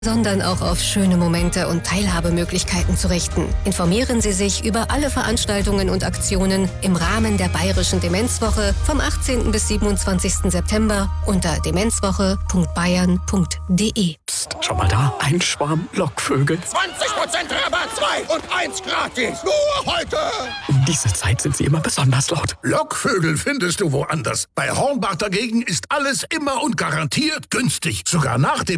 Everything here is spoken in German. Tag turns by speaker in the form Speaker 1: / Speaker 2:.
Speaker 1: sondern auch auf schöne Momente und Teilhabemöglichkeiten zu richten. Informieren Sie sich über alle Veranstaltungen und Aktionen im Rahmen der Bayerischen Demenzwoche vom 18. bis 27. September unter demenzwoche.bayern.de.
Speaker 2: Psst, schau mal da, ein Schwarm Lockvögel.
Speaker 3: 20% Rabatt, 2 und 1 gratis. Nur heute.
Speaker 2: Um diese Zeit sind sie immer besonders laut.
Speaker 4: Lockvögel findest du woanders. Bei Hornbach dagegen ist alles immer und garantiert günstig. Sogar nach dem